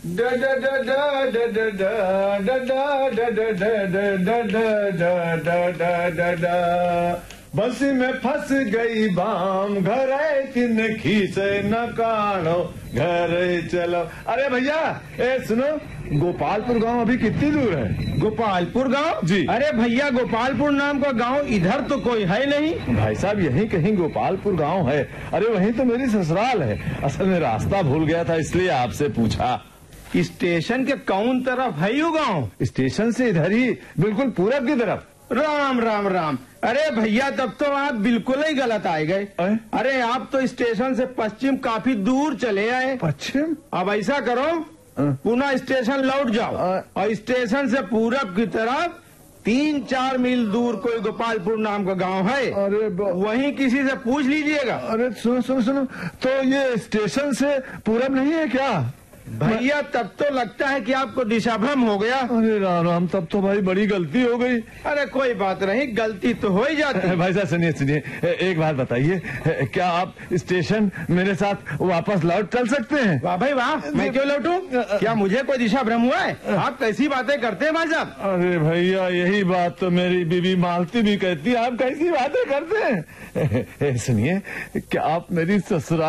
बस में फंस गई बाम घर किन खींचे न कानो घर चलो। अरे भैया सुनो, गोपालपुर गांव अभी कितनी दूर है? गोपालपुर गांव? जी। अरे भैया, गोपालपुर नाम का गांव इधर तो कोई है नहीं। भाई साहब, यहीं कहीं गोपालपुर गांव है। अरे वहीं तो मेरी ससुराल है। असल में रास्ता भूल गया था, इसलिए आपसे पूछा। स्टेशन के कौन तरफ है यू गांव? स्टेशन से इधर ही, बिल्कुल पूरब की तरफ। राम राम राम। अरे भैया, तब तो आप बिल्कुल ही गलत आए गए। अरे आप तो स्टेशन से पश्चिम काफी दूर चले आए। पश्चिम? अब ऐसा करो, पुनः स्टेशन लौट जाओ और स्टेशन से पूरब की तरफ 3-4 मील दूर कोई गोपालपुर नाम का गांव है। अरे वहीं किसी से पूछ लीजिएगा। अरे सुनो, तो ये स्टेशन से पूरब नहीं है क्या? भैया, तब तो लगता है कि आपको दिशा भ्रम हो गया। अरे राम, तब तो भाई बड़ी गलती हो गई। अरे कोई बात नहीं, गलती तो हो ही जाती है। भाई साहब सुनिए, एक बात बताइए, क्या आप स्टेशन मेरे साथ वापस लौट चल सकते हैं? वाह भाई वाह, मैं क्यों लौटूं? क्या मुझे कोई दिशा भ्रम हुआ है? आप कैसी बातें करते हैं भाई साहब? अरे भैया, यही बात तो मेरी बीबी मालती भी कहती है, आप कैसी बातें करते हैं। सुनिए, क्या आप मेरी ससुराल